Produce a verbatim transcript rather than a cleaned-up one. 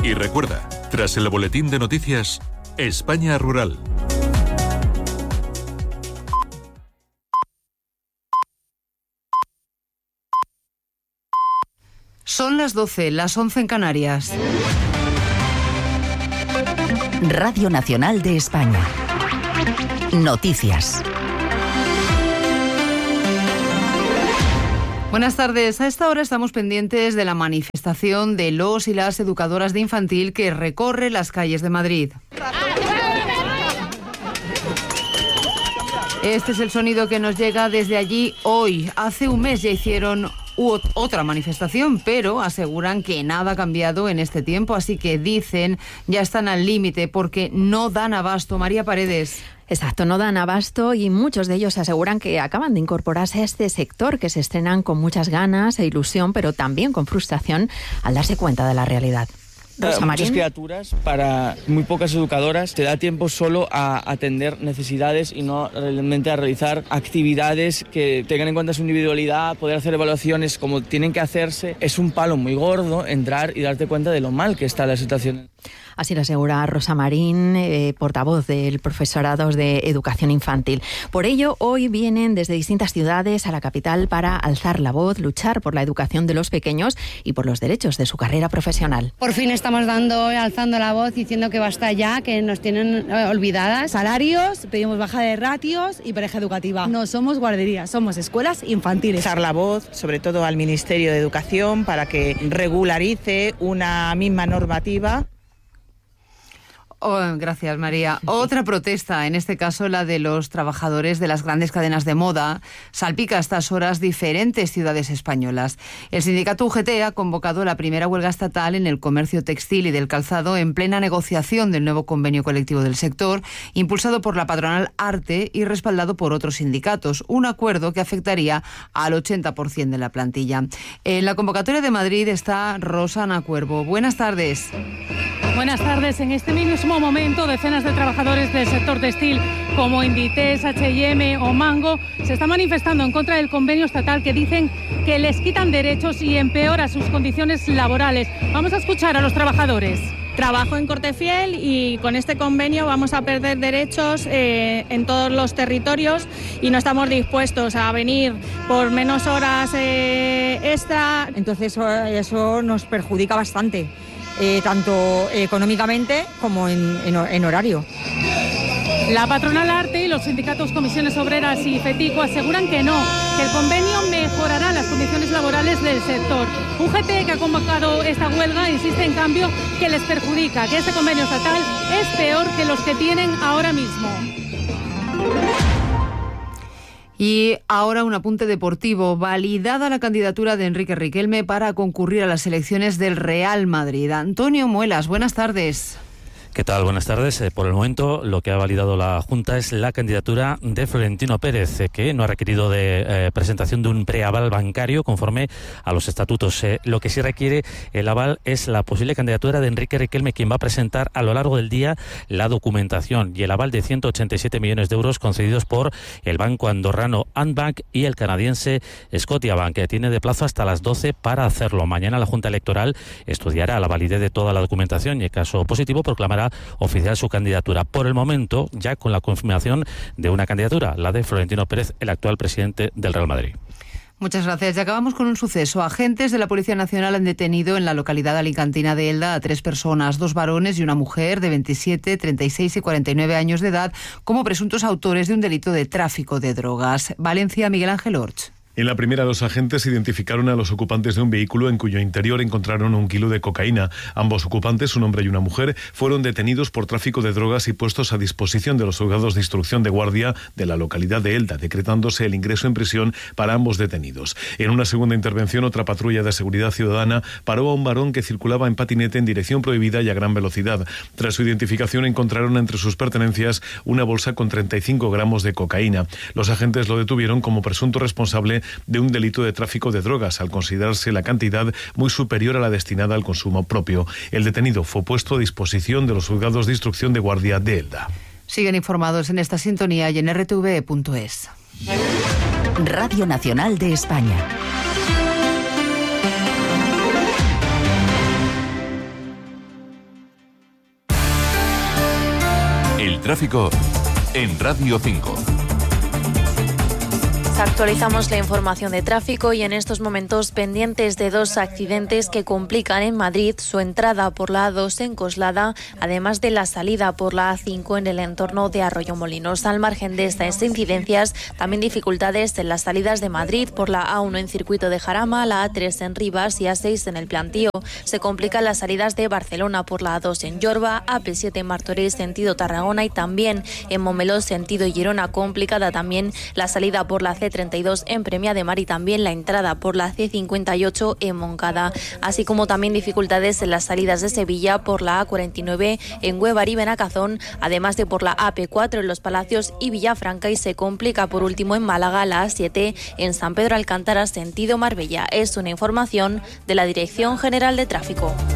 Y recuerda, tras el boletín de noticias, España Rural. Son las doce, las once en Canarias. Radio Nacional de España. Noticias. Buenas tardes. A esta hora estamos pendientes de la manifestación de los y las educadoras de infantil que recorre las calles de Madrid. Este es el sonido que nos llega desde allí hoy. Hace un mes ya hicieron otra manifestación, pero aseguran que nada ha cambiado en este tiempo, así que dicen ya están al límite porque no dan abasto. María Paredes. Exacto, no dan abasto y muchos de ellos aseguran que acaban de incorporarse a este sector, que se estrenan con muchas ganas e ilusión, pero también con frustración al darse cuenta de la realidad. Para muchas criaturas, para muy pocas educadoras, te da tiempo solo a atender necesidades y no realmente a realizar actividades que tengan en cuenta su individualidad, poder hacer evaluaciones como tienen que hacerse. Es un palo muy gordo entrar y darte cuenta de lo mal que está la situación. Así lo asegura Rosa Marín, eh, portavoz del profesorado de educación infantil. Por ello, hoy vienen desde distintas ciudades a la capital para alzar la voz, luchar por la educación de los pequeños y por los derechos de su carrera profesional. Por fin estamos dando, alzando la voz, diciendo que basta ya, que nos tienen eh, olvidadas. Salarios, pedimos baja de ratios y pareja educativa. No somos guarderías, somos escuelas infantiles. Alzar la voz, sobre todo al Ministerio de Educación, para que regularice una misma normativa. Oh, gracias, María. Otra protesta, en este caso la de los trabajadores de las grandes cadenas de moda, salpica a estas horas diferentes ciudades españolas. El sindicato U G T ha convocado la primera huelga estatal en el comercio textil y del calzado en plena negociación del nuevo convenio colectivo del sector, impulsado por la patronal Arte y respaldado por otros sindicatos. Un acuerdo que afectaría al ochenta por ciento de la plantilla. En la convocatoria de Madrid está Rosana Cuervo. Buenas tardes. Buenas tardes. En este mismo momento, decenas de trabajadores del sector textil como Inditex, H y M o Mango se están manifestando en contra del convenio estatal que dicen que les quitan derechos y empeora sus condiciones laborales. Vamos a escuchar a los trabajadores. Trabajo en Cortefiel y con este convenio vamos a perder derechos eh, en todos los territorios y no estamos dispuestos a venir por menos horas eh, extra. Entonces eso, eso nos perjudica bastante. Eh, tanto económicamente como en, en, en horario. La patronal Arte y los sindicatos Comisiones Obreras y FETICO aseguran que no, que el convenio mejorará las condiciones laborales del sector. U G T, que ha convocado esta huelga, insiste en cambio que les perjudica, que este convenio estatal es peor que los que tienen ahora mismo. Y ahora un apunte deportivo. Validada la candidatura de Enrique Riquelme para concurrir a las elecciones del Real Madrid. Antonio Muelas, buenas tardes. ¿Qué tal? Buenas tardes. Eh, por el momento, lo que ha validado la Junta es la candidatura de Florentino Pérez, eh, que no ha requerido de eh, presentación de un preaval bancario conforme a los estatutos. Eh, lo que sí requiere el aval es la posible candidatura de Enrique Riquelme, quien va a presentar a lo largo del día la documentación y el aval de ciento ochenta y siete millones de euros concedidos por el banco andorrano Andbank y el canadiense Scotiabank, que tiene de plazo hasta las doce para hacerlo. Mañana la Junta Electoral estudiará la validez de toda la documentación y, en caso positivo, proclamará oficial su candidatura. Por el momento, ya con la confirmación de una candidatura, la de Florentino Pérez, el actual presidente del Real Madrid. Muchas gracias. Y acabamos con un suceso. Agentes de la Policía Nacional han detenido en la localidad alicantina de Elda a tres personas, dos varones y una mujer de veintisiete, treinta y seis y cuarenta y nueve años de edad, como presuntos autores de un delito de tráfico de drogas. Valencia, Miguel Ángel Orch. En la primera, los agentes identificaron a los ocupantes de un vehículo en cuyo interior encontraron un kilo de cocaína. Ambos ocupantes, un hombre y una mujer, fueron detenidos por tráfico de drogas y puestos a disposición de los juzgados de instrucción de guardia de la localidad de Elda, decretándose el ingreso en prisión para ambos detenidos. En una segunda intervención, otra patrulla de seguridad ciudadana paró a un varón que circulaba en patinete en dirección prohibida y a gran velocidad. Tras su identificación, encontraron entre sus pertenencias una bolsa con treinta y cinco gramos de cocaína. Los agentes lo detuvieron como presunto responsable de un delito de tráfico de drogas, al considerarse la cantidad muy superior a la destinada al consumo propio. El detenido fue puesto a disposición de los juzgados de instrucción de guardia de Elda. Siguen informados en esta sintonía y en r t v punto es. Radio Nacional de España. tráfico en Radio cinco. Actualizamos la información de tráfico y en estos momentos pendientes de dos accidentes que complican en Madrid su entrada por la A dos en Coslada, además de la salida por la A cinco en el entorno de Arroyomolinos. Al margen de estas incidencias, también dificultades en las salidas de Madrid por la A uno en Circuito de Jarama, la A tres en Rivas y A seis en el Plantío. Se complican las salidas de Barcelona por la A dos en Yorba, A P siete en Martorell sentido Tarragona y también en Momeló sentido Girona. Complicada también la salida por la C treinta y dos en Premia de Mar y también la entrada por la C cincuenta y ocho en Moncada, así como también dificultades en las salidas de Sevilla por la A cuarenta y nueve en Huevar y Benacazón, además de por la A P cuatro en Los Palacios y Villafranca, y se complica por último en Málaga la A siete en San Pedro Alcántara sentido Marbella. Es una información de la Dirección General de Tráfico.